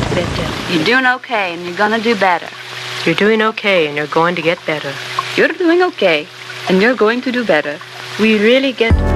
better. You're doing okay, and you're gonna do better. You're doing okay, and you're going to get better. You're doing okay, and you're going to do better. We really get